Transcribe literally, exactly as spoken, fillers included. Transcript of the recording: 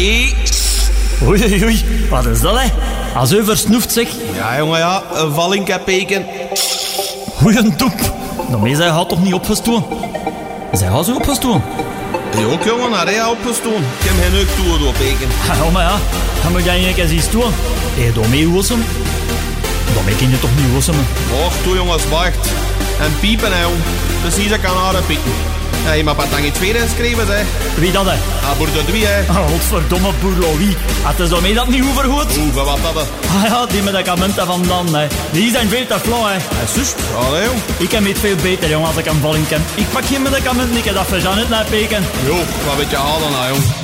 twee. Oei, oei, oei. Wat is dat, hè? Als u versnoeft, zeg. Ja, jongen, ja. Een vallinkepeken. Oei, een toep. Daarmee zij gaat toch niet opgestoken? Zij gaat zo opgestoken? Je ook, jongen, naar hij opgestoken. Ik heb geen neuk toe door peken. Ja, maar ja. Dan moet jij een keer zien stoen. Hé, hey, daarmee wossen? Daarmee kun je toch niet wossen, man? Wacht, toe, jongens, wacht. En piepen, hè, jong. Precies, ik kan haar pieken. Ja, je mag wat dan in tweede geschreven, hè. Wie dat, hè? Ah, boer de Dwie, hè. Oh, godverdomme, boer wie? Had is daarmee dat niet goed vergoed? Oeh, wat dat, hè. Ah ja, die medicamenten van dan, hè. Die zijn veel te flauw, hè. En zus, allee, jong. Ik heb het veel beter, jong, als ik een valling ken. Ik pak geen medicamenten, ik heb dat voor Janet naar peken. Jo, wat weet je halen, nou, jong.